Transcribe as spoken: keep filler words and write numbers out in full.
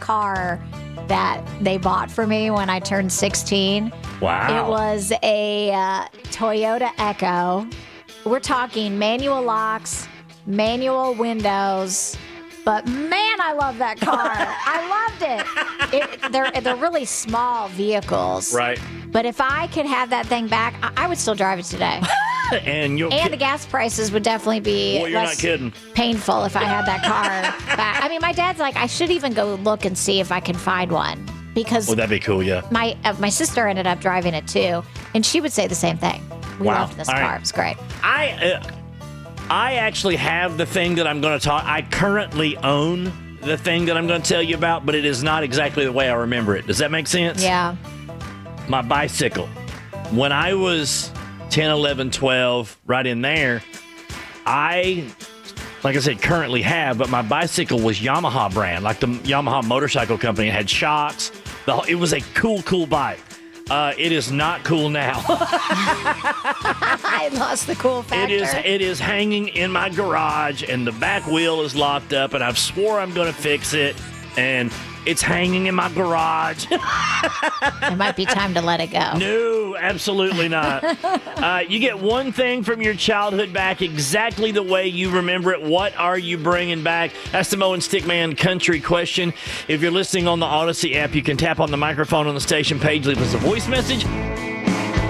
car that they bought for me when I turned sixteen. Wow. It was a uh, Toyota Echo. We're talking manual locks, manual windows. But man, I love that car. I loved it. it they're, they're really small vehicles. Right. But if I could have that thing back, I, I would still drive it today. and you'll and ki- the gas prices would definitely be Well, you're less not kidding. painful if I had that car back. I mean, my dad's like, I should even go look and see if I can find one. Because Well, that'd be cool, yeah. my uh, my sister ended up driving it too, and she would say the same thing. We Wow. loved this All car. right. It was great. I uh, I actually have the thing that I'm going to talk. I currently own the thing that I'm going to tell you about, but it is not exactly the way I remember it. Does that make sense? Yeah. My bicycle. When I was ten, eleven, twelve, right in there, I, like I said, currently have, but my bicycle was Yamaha brand, like the Yamaha motorcycle company. It had shocks. The whole, it was a cool, cool bike. Uh, it is not cool now. I lost the cool factor. It is it is hanging in my garage, and the back wheel is locked up, and I've swore I'm going to fix it, and it's hanging in my garage. It might be time to let it go. No, absolutely not. uh, you get one thing from your childhood back exactly the way you remember it. What are you bringing back? That's the Mo and Stickman country question. If you're listening on the Odyssey app, you can tap on the microphone on the station page, leave us a voice message.